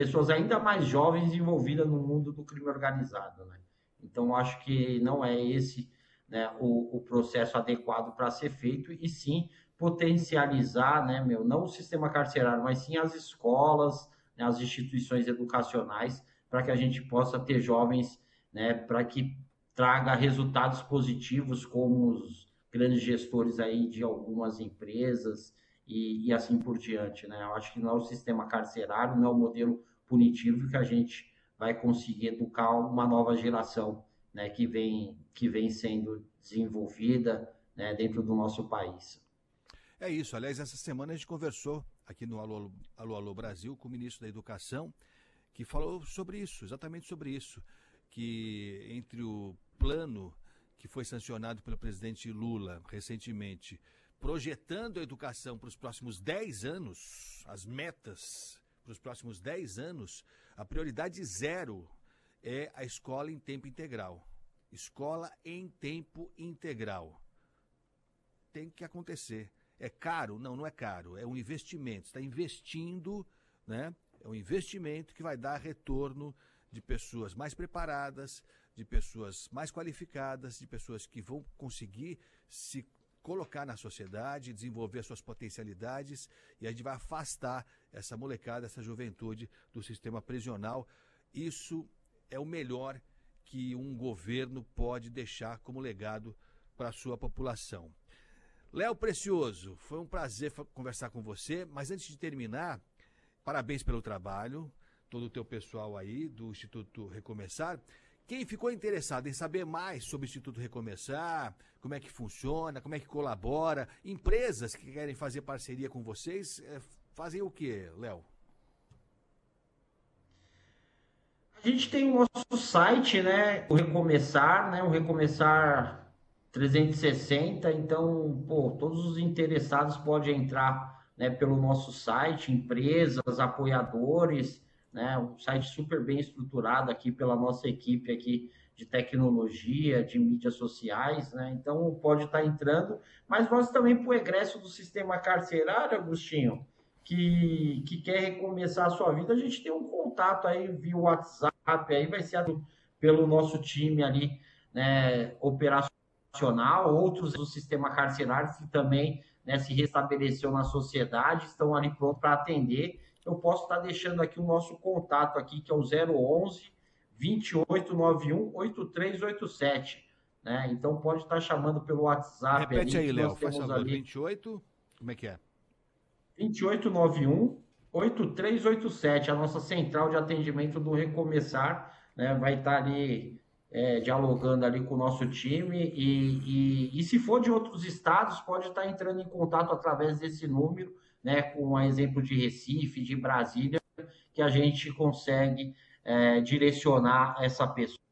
pessoas ainda mais jovens envolvidas no mundo do crime organizado, né? Então, acho que não é esse, né, o processo adequado para ser feito, e sim potencializar, né, não o sistema carcerário, mas sim as escolas, né, as instituições educacionais, para que a gente possa ter jovens, né, para que traga resultados positivos, como os grandes gestores aí de algumas empresas e assim por diante, né? Eu acho que não é o sistema carcerário, não é o modelo punitivo que a gente vai conseguir educar uma nova geração, né, que vem sendo desenvolvida, né, dentro do nosso país. É isso. Aliás, essa semana a gente conversou aqui no Alô Brasil com o ministro da Educação, que falou sobre isso, exatamente sobre isso, que entre o plano que foi sancionado pelo presidente Lula recentemente, projetando a educação para os próximos 10 anos, as metas para os próximos 10 anos, a prioridade zero é a escola em tempo integral. Escola em tempo integral. Tem que acontecer. É caro? Não, não é caro. É um investimento. Está investindo, né? É um investimento que vai dar retorno de pessoas mais preparadas, de pessoas mais qualificadas, de pessoas que vão conseguir se colocar na sociedade, desenvolver suas potencialidades, e a gente vai afastar essa molecada, essa juventude do sistema prisional. Isso é o melhor que um governo pode deixar como legado para a sua população. Léo Precioso, foi um prazer conversar com você, mas antes de terminar, parabéns pelo trabalho, todo o teu pessoal aí do Instituto Recomeçar. Quem ficou interessado em saber mais sobre o Instituto Recomeçar, como é que funciona, como é que colabora, empresas que querem fazer parceria com vocês, fazem o quê, Léo? A gente tem o nosso site, né, o Recomeçar, né, o Recomeçar 360. Então, pô, todos os interessados podem entrar, né, pelo nosso site, empresas, apoiadores, né, um site super bem estruturado aqui pela nossa equipe aqui de tecnologia, de mídias sociais, né, então pode estar entrando, mas nós também, para o egresso do sistema carcerário, Agostinho, que quer recomeçar a sua vida, a gente tem um contato aí via WhatsApp, aí vai ser pelo nosso time ali, né, operacional, outros do sistema carcerário que também, né, se restabeleceu na sociedade, estão ali prontos para atender. Eu posso estar deixando aqui o nosso contato aqui, que é o 011 2891 8387, né? Então pode estar chamando pelo WhatsApp Repete ali, aí, que Léo, nós faz temos favor, ali 28, como é que é? 2891 8387, a nossa central de atendimento do Recomeçar, né, vai estar ali, dialogando ali com o nosso time, e se for de outros estados, pode estar entrando em contato através desse número, né, com um exemplo de Recife, de Brasília, que a gente consegue direcionar essa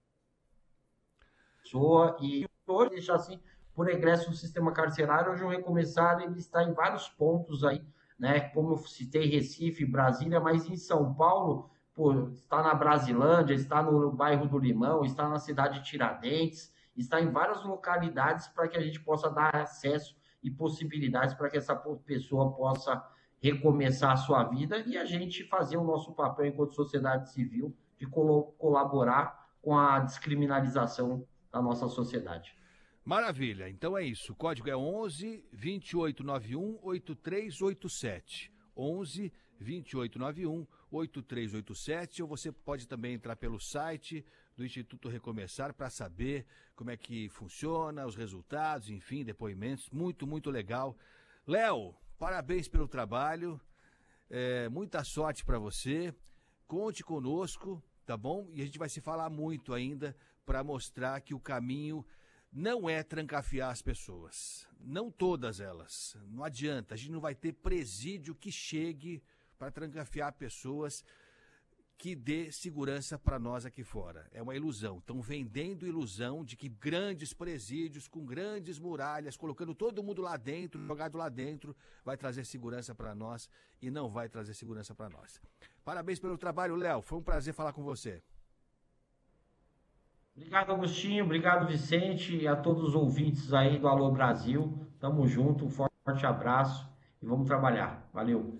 pessoa. E hoje, deixar assim, por egresso do sistema carcerário, hoje o Recomeçar ele está em vários pontos aí, né? Como eu citei, Recife, Brasília, mas em São Paulo, pô, está na Brasilândia, está no bairro do Limão, está na cidade de Tiradentes, está em várias localidades para que a gente possa dar acesso e possibilidades para que essa pessoa possa recomeçar a sua vida, e a gente fazer o nosso papel enquanto sociedade civil de colaborar com a descriminalização da nossa sociedade. Maravilha, então é isso. O código é 11 2891 8387. 11 2891 8387. Ou você pode também entrar pelo site do Instituto Recomeçar para saber como é que funciona, os resultados, enfim, depoimentos. Muito, muito legal. Léo, parabéns pelo trabalho. Muita sorte para você. Conte conosco, tá bom? E a gente vai se falar muito ainda para mostrar que o caminho não é trancafiar as pessoas. Não todas elas. Não adianta. A gente não vai ter presídio que chegue para trancafiar pessoas, que dê segurança para nós aqui fora. É uma ilusão. Estão vendendo ilusão de que grandes presídios, com grandes muralhas, colocando todo mundo lá dentro, jogado lá dentro, vai trazer segurança para nós, e não vai trazer segurança para nós. Parabéns pelo trabalho, Léo. Foi um prazer falar com você. Obrigado, Agostinho. Obrigado, Vicente, e a todos os ouvintes aí do Alô Brasil. Tamo junto, um forte abraço e vamos trabalhar. Valeu.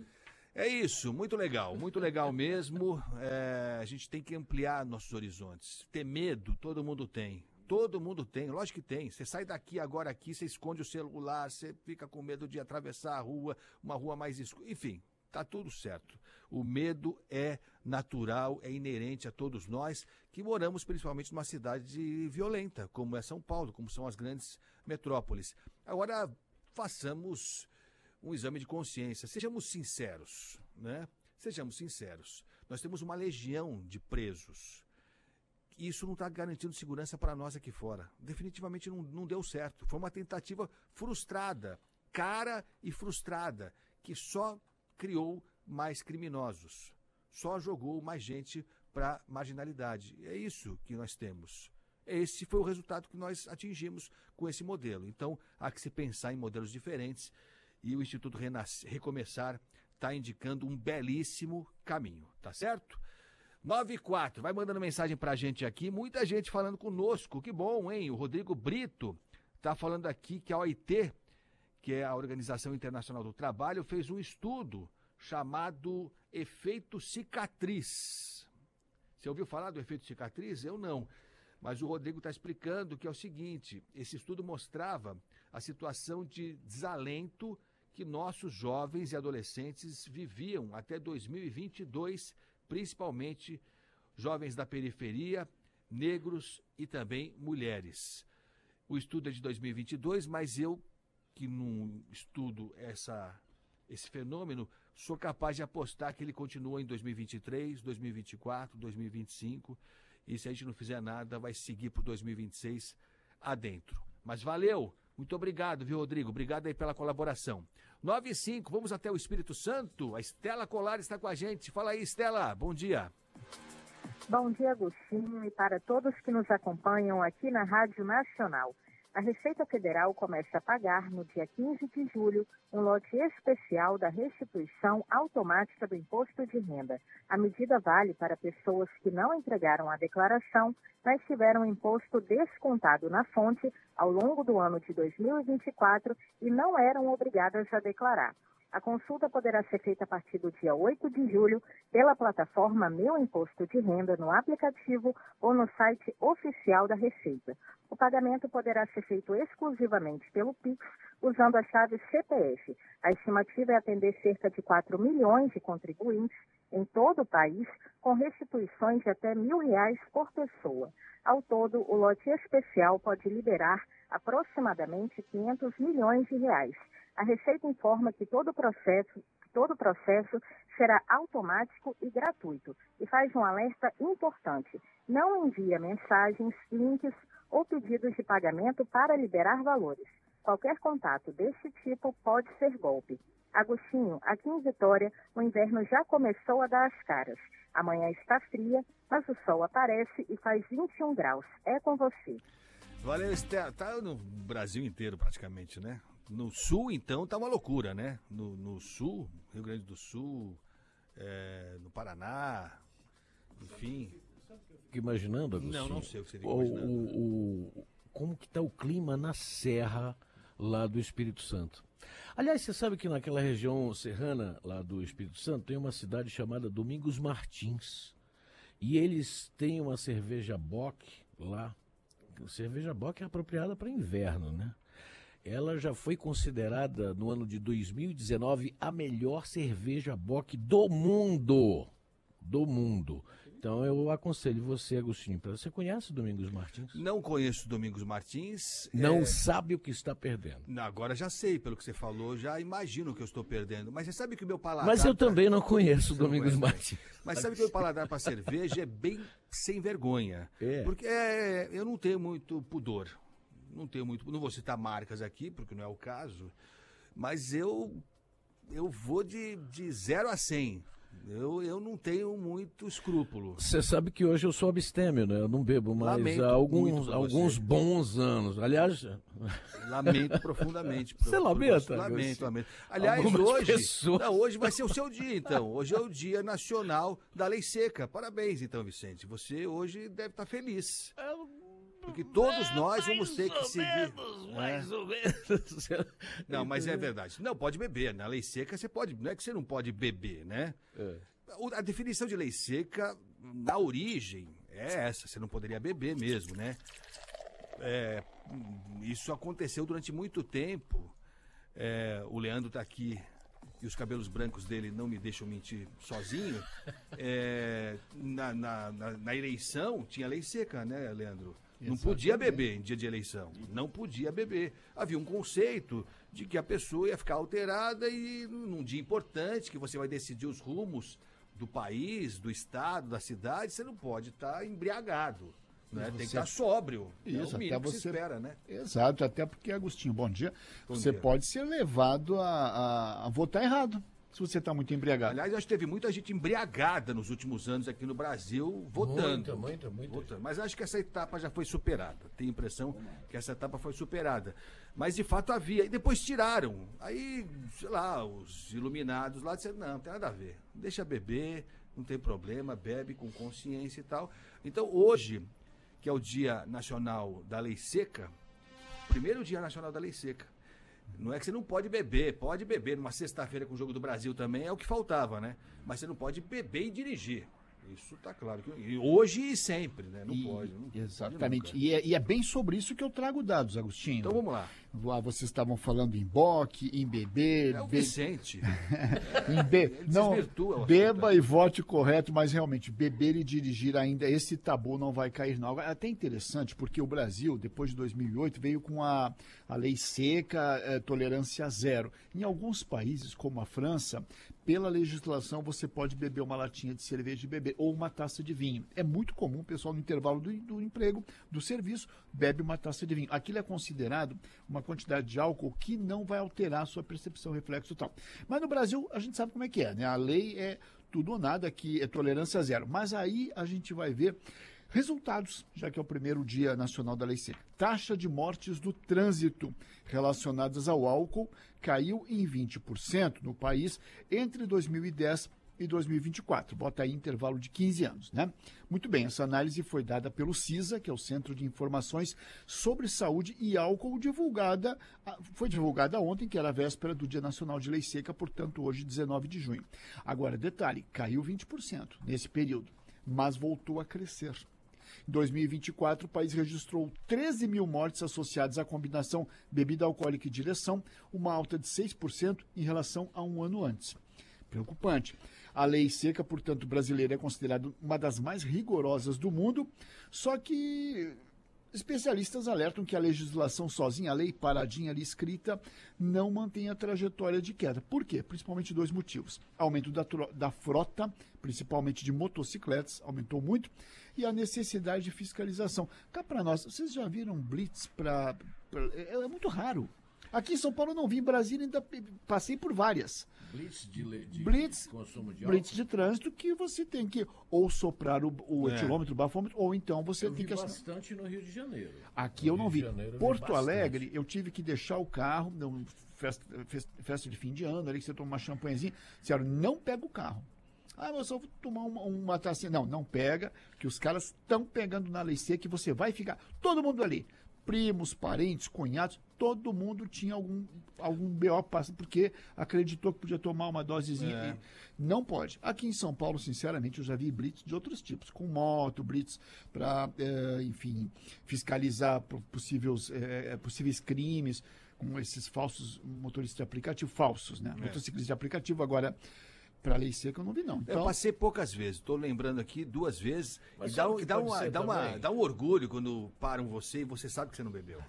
É isso, muito legal mesmo. A gente tem que ampliar nossos horizontes. Ter medo, todo mundo tem. Todo mundo tem, lógico que tem. Você sai daqui, agora aqui, você esconde o celular, você fica com medo de atravessar a rua, uma rua mais escura. Enfim, tá tudo certo. O medo é natural, é inerente a todos nós que moramos principalmente numa cidade violenta, como é São Paulo, como são as grandes metrópoles. Agora, façamos um exame de consciência. Sejamos sinceros, né? Sejamos sinceros. Nós temos uma legião de presos. Isso não está garantindo segurança para nós aqui fora. Definitivamente não deu certo. Foi uma tentativa frustrada, cara e frustrada, que só criou mais criminosos, só jogou mais gente para marginalidade. É isso que nós temos. Esse foi o resultado que nós atingimos com esse modelo. Então, há que se pensar em modelos diferentes e o Instituto Recomeçar está indicando um belíssimo caminho, tá certo? 9 e 4, vai mandando mensagem pra gente aqui, muita gente falando conosco, que bom, hein? O Rodrigo Brito tá falando aqui que a OIT, que é a Organização Internacional do Trabalho, fez um estudo chamado efeito cicatriz. Você ouviu falar do efeito cicatriz? Eu não. Mas o Rodrigo está explicando que é o seguinte, esse estudo mostrava a situação de desalento que nossos jovens e adolescentes viviam até 2022, principalmente jovens da periferia, negros e também mulheres. O estudo é de 2022, mas eu, que não estudo esse fenômeno, sou capaz de apostar que ele continua em 2023, 2024, 2025, e se a gente não fizer nada, vai seguir para 2026 adentro. Mas valeu! Muito obrigado, viu, Rodrigo? Obrigado aí pela colaboração. 9 e 5, vamos até o Espírito Santo. A Estela Colar está com a gente. Fala aí, Estela. Bom dia. Bom dia, Agostinho, e para todos que nos acompanham aqui na Rádio Nacional. A Receita Federal começa a pagar, no dia 15 de julho, um lote especial da restituição automática do imposto de renda. A medida vale para pessoas que não entregaram a declaração, mas tiveram o imposto descontado na fonte ao longo do ano de 2024 e não eram obrigadas a declarar. A consulta poderá ser feita a partir do dia 8 de julho pela plataforma Meu Imposto de Renda no aplicativo ou no site oficial da Receita. O pagamento poderá ser feito exclusivamente pelo Pix, usando a chave CPF. A estimativa é atender cerca de 4 milhões de contribuintes em todo o país, com restituições de até R$1.000 por pessoa. Ao todo, o lote especial pode liberar aproximadamente 500 milhões de reais. A Receita informa que todo o processo será automático e gratuito e faz um alerta importante. Não envia mensagens, links ou pedidos de pagamento para liberar valores. Qualquer contato desse tipo pode ser golpe. Agostinho, aqui em Vitória, o inverno já começou a dar as caras. Amanhã está fria, mas o sol aparece e faz 21 graus. É com você. Valeu, Estela. Tá no Brasil inteiro praticamente, né? No sul, então, tá uma loucura, né? No sul, Rio Grande do Sul, no Paraná, enfim. Fico imaginando, Agostinho, não sei o que seria imaginando. Como que tá o clima na serra lá do Espírito Santo. Aliás, você sabe que naquela região serrana lá do Espírito Santo tem uma cidade chamada Domingos Martins. E eles têm uma cerveja Bock lá. Cerveja Bock é apropriada para inverno, né? Ela já foi considerada, no ano de 2019, a melhor cerveja Bock do mundo. Do mundo. Então eu aconselho você, Agostinho, você conhece Domingos Martins? Não conheço Domingos Martins. Não sabe o que está perdendo. Agora já sei, pelo que você falou, já imagino o que eu estou perdendo. Mas você sabe que o meu paladar... Mas eu também não conheço Domingos Martins. Mas sabe que o meu paladar para cerveja é bem sem vergonha. Porque eu não tenho muito pudor. Não vou citar marcas aqui, porque não é o caso, mas eu vou de 0 a 100. Eu não tenho muito escrúpulo. Você sabe que hoje eu sou abstêmio, né? Eu não bebo mais há alguns bons anos. Aliás... Lamento profundamente. Você lamenta? Lamento. Aliás, hoje vai ser o seu dia, então. Hoje é o Dia Nacional da Lei Seca. Parabéns, então, Vicente. Você hoje deve estar feliz. Porque todos nós vamos ter que seguir. Mais ou menos. Não, mas é verdade. Não, pode beber. Na lei seca você pode. Não é que você não pode beber, né? A definição de lei seca, na origem, é essa. Você não poderia beber mesmo, né? Isso aconteceu durante muito tempo. O Leandro está aqui e os cabelos brancos dele não me deixam mentir sozinho. Na eleição tinha lei seca, né, Leandro? Não podia beber em dia de eleição. Não podia beber. Havia um conceito de que a pessoa ia ficar alterada e num dia importante, que você vai decidir os rumos do país, do estado, da cidade, você não pode estar embriagado. Né? Tem que estar sóbrio. Isso, é o mínimo até que você se espera, né? Exato, até porque, Agostinho, bom dia. Você dia. pode ser levado a votar errado se você está muito embriagado. Aliás, acho que teve muita gente embriagada nos últimos anos aqui no Brasil votando. Muita. Votando. Mas acho que essa etapa já foi superada. Tenho a impressão que essa etapa foi superada. Mas de fato havia. E depois tiraram. Aí, sei lá, os iluminados lá disseram, não tem nada a ver. Deixa beber, não tem problema, bebe com consciência e tal. Então hoje, que é o Dia Nacional da Lei Seca, primeiro Dia Nacional da Lei Seca. Não é que você não pode beber numa sexta-feira com o Jogo do Brasil também, é o que faltava, né? Mas você não pode beber e dirigir. Isso tá claro. E hoje e sempre, né? Não pode. Exatamente. Pode E é bem sobre isso que eu trago dados, Agostinho. Então vamos lá. Vocês estavam falando em boque, em beber. É o Vicente. Não, desvirtua o beba assunto. e vote correto, mas realmente, beber e dirigir ainda, esse tabu não vai cair, não. Agora, é até interessante, porque o Brasil, depois de 2008, veio com a lei seca, tolerância zero. Em alguns países, como a França, pela legislação, você pode beber uma latinha de cerveja e beber, ou uma taça de vinho. É muito comum o pessoal no intervalo do emprego, do serviço, bebe uma taça de vinho. Aquilo é considerado uma quantidade de álcool que não vai alterar a sua percepção, reflexo e tal. Mas no Brasil, a gente sabe como é que é, né? A lei é tudo ou nada, aqui é tolerância zero. Mas aí a gente vai ver resultados, já que é o primeiro Dia Nacional da Lei Seca. Taxa de mortes do trânsito relacionadas ao álcool caiu em 20% no país entre 2010 e 2024. Bota aí intervalo de 15 anos, né? Muito bem, essa análise foi dada pelo CISA, que é o Centro de Informações sobre Saúde e Álcool, foi divulgada ontem, que era a véspera do Dia Nacional de Lei Seca, portanto, hoje, 19 de junho. Agora, detalhe, caiu 20% nesse período, mas voltou a crescer. Em 2024, o país registrou 13 mil mortes associadas à combinação bebida alcoólica e direção, uma alta de 6% em relação a um ano antes. Preocupante. A lei seca, portanto, brasileira é considerada uma das mais rigorosas do mundo, só que especialistas alertam que a legislação sozinha, a lei paradinha ali escrita, não mantém a trajetória de queda. Por quê? Principalmente dois motivos. Aumento da frota, principalmente de motocicletas, aumentou muito, e a necessidade de fiscalização. Cá para nós, vocês já viram blitz é muito raro. Aqui em São Paulo eu não vi, em Brasília ainda passei por várias. Blitz de consumo de álcool? Blitz de trânsito que você tem que ou soprar o etilômetro, o bafômetro, ou então você tem que... bastante no Rio de Janeiro. Aqui eu não vi. Porto Alegre, eu tive que deixar o carro, festa de fim de ano, ali que você toma uma champanhezinha, disseram, não pega o carro. Ah, mas eu vou tomar uma tacinha. Não pega, que os caras estão pegando na lei seca e você vai ficar, todo mundo ali, primos, parentes, cunhados, todo mundo tinha algum BO passa, porque acreditou que podia tomar uma dosezinha. Não pode. Aqui em São Paulo, sinceramente, eu já vi blitz de outros tipos, com moto, blitz para, enfim, fiscalizar possíveis crimes, com esses falsos motoristas de aplicativo, falsos, né? Motociclistas de aplicativo, agora... Para a lei seca eu não vi, não. Então... Eu passei poucas vezes, estou lembrando aqui 2 vezes. Mas e dá um orgulho quando param você e você sabe que você não bebeu.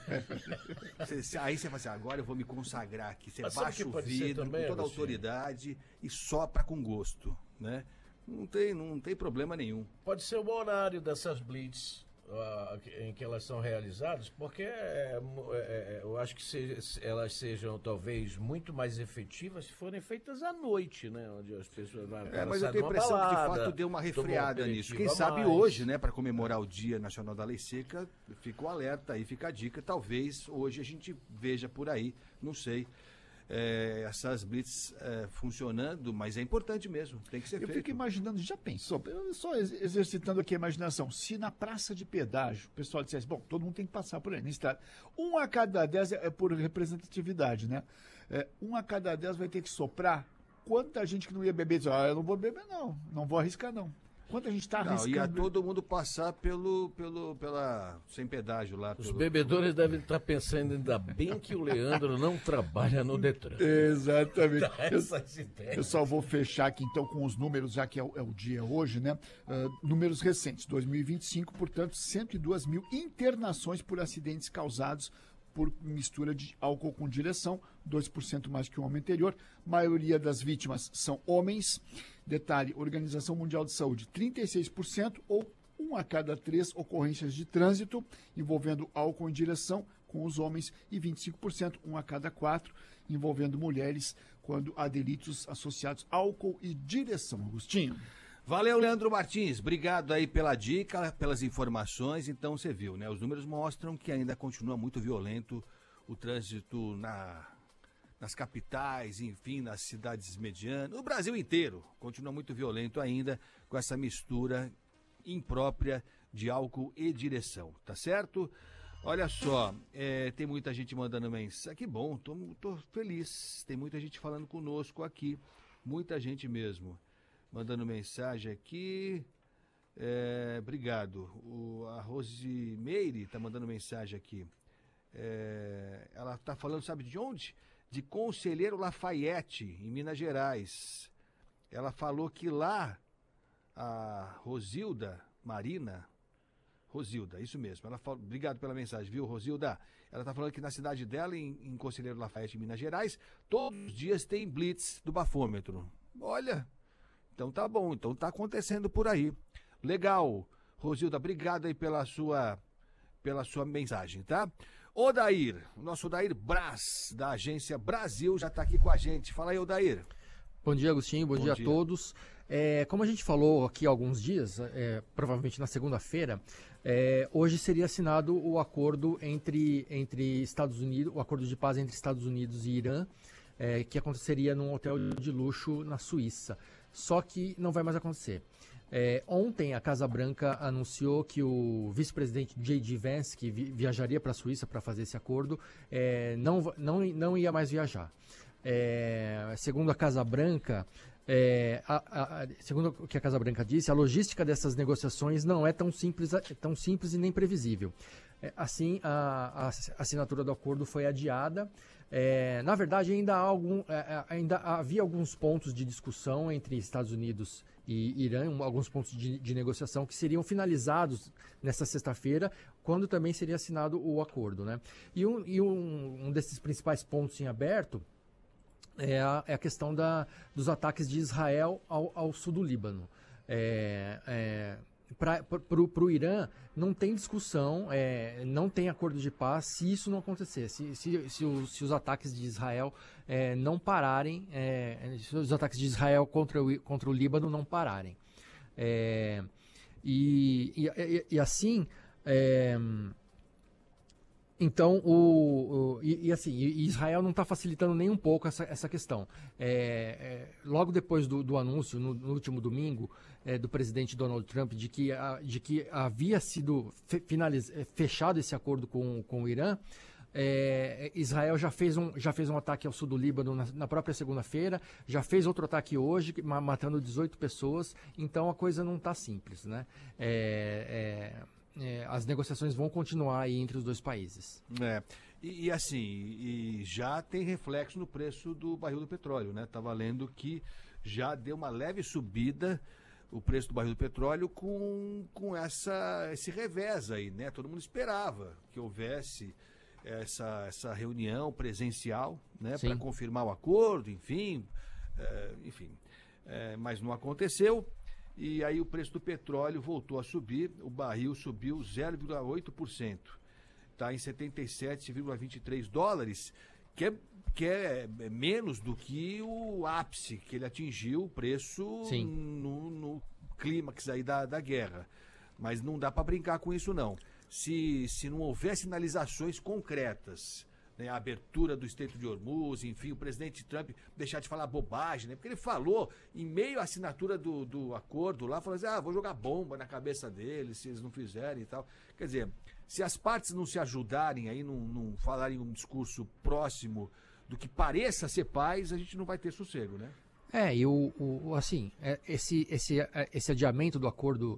Aí você fala assim, agora eu vou me consagrar aqui. Você baixa o vidro com toda a autoridade e sopra com gosto, né? Não tem problema nenhum. Pode ser o horário dessas blitz em que elas são realizadas, porque eu acho que elas sejam talvez muito mais efetivas se forem feitas à noite, né? Onde as pessoas vão. Mas eu tenho a impressão que de fato deu uma refriada nisso. Quem sabe hoje, né, para comemorar o Dia Nacional da Lei Seca, fica o alerta aí, fica a dica. Talvez hoje a gente veja por aí, não sei. essas blitz funcionando, mas é importante mesmo, tem que ser feito. Eu fico imaginando, já pensou, só exercitando aqui a imaginação, se na praça de pedágio o pessoal dissesse, bom, todo mundo tem que passar por aí, na estrada. 1 a cada 10 é por representatividade, né? 1 a cada 10 vai ter que soprar. Quanta gente que não ia beber diz, eu não vou beber não vou arriscar não. Quanta gente está arriscando? Ia todo mundo passar sem pedágio lá. Os bebedores devem estar pensando, ainda bem que o Leandro não trabalha no Detran. Exatamente. Eu só vou fechar aqui então com os números, já que é o dia hoje, né? Números recentes, 2025, portanto, 102 mil internações por acidentes causados por mistura de álcool com direção, 2% mais que o ano anterior. Maioria das vítimas são homens. Detalhe, Organização Mundial de Saúde, 36% ou 1 a cada 3 ocorrências de trânsito envolvendo álcool em direção com os homens e 25%, 1 a cada 4, envolvendo mulheres quando há delitos associados a álcool e direção. Agostinho. Valeu, Leandro Martins. Obrigado aí pela dica, pelas informações. Então, você viu, né? Os números mostram que ainda continua muito violento o trânsito nas capitais, enfim, nas cidades medianas. No Brasil inteiro continua muito violento ainda com essa mistura imprópria de álcool e direção, tá certo? Olha só, tem muita gente mandando mensagem. Que bom, tô feliz. Tem muita gente falando conosco aqui. Muita gente mesmo. Mandando mensagem aqui. Obrigado. A Rosimeire está mandando mensagem aqui. Ela está falando, sabe de onde? De Conselheiro Lafayette, em Minas Gerais. Ela falou que lá, a Rosilda Marina, Rosilda, isso mesmo. Ela falou, obrigado pela mensagem, viu, Rosilda? Ela está falando que na cidade dela, em Conselheiro Lafayette, em Minas Gerais, todos os dias tem blitz do bafômetro. Olha... Então tá bom, então tá acontecendo por aí. Legal. Rosilda, obrigado aí pela sua mensagem, tá? Odair, o nosso Odair Braz, da Agência Brasil, já tá aqui com a gente. Fala aí, Odair. Bom dia, Agostinho, bom dia a todos. Como a gente falou aqui há alguns dias, provavelmente na segunda-feira, hoje seria assinado o acordo entre Estados Unidos, o acordo de paz entre Estados Unidos e Irã, que aconteceria num hotel de luxo na Suíça. Só que não vai mais acontecer. Ontem a Casa Branca anunciou que o vice-presidente J.D. Vance, que viajaria para a Suíça para fazer esse acordo, não ia mais viajar. Segundo a Casa Branca, segundo o que a Casa Branca disse, a logística dessas negociações não é tão simples e nem previsível. Assim, a assinatura do acordo foi adiada. Na verdade, ainda havia alguns pontos de discussão entre Estados Unidos e Irã, alguns pontos de negociação que seriam finalizados nesta sexta-feira, quando também seria assinado o acordo, né? E um desses principais pontos em aberto é a questão dos ataques de Israel ao sul do Líbano. Para o Irã, não tem discussão, não tem acordo de paz se isso não acontecer, se os ataques de Israel não pararem, se os ataques de Israel contra o Líbano não pararem. Assim, então, Israel não está facilitando nem um pouco essa questão. Logo depois do anúncio, no último domingo, do presidente Donald Trump, de que havia sido fechado esse acordo com o Irã, Israel já fez um ataque ao sul do Líbano na própria segunda-feira, já fez outro ataque hoje, matando 18 pessoas, então a coisa não está simples, né? As negociações vão continuar aí entre os dois países. E já tem reflexo no preço do barril do petróleo, né? Tá valendo que já deu uma leve subida o preço do barril do petróleo com esse revés aí, né? Todo mundo esperava que houvesse essa reunião presencial, né? Para confirmar o acordo, enfim, mas não aconteceu. E aí o preço do petróleo voltou a subir, o barril subiu 0,8%, está em 77,23 dólares, que é menos do que o ápice que ele atingiu, o preço no clímax aí da guerra. Mas não dá para brincar com isso não. Se não houver sinalizações concretas, né, a abertura do Estreito de Hormuz, enfim, o presidente Trump deixar de falar bobagem, né? Porque ele falou, em meio à assinatura do acordo lá, falou assim, vou jogar bomba na cabeça deles, se eles não fizerem e tal. Quer dizer, se as partes não se ajudarem aí, não falarem um discurso próximo do que pareça ser paz, a gente não vai ter sossego, né? E esse adiamento do acordo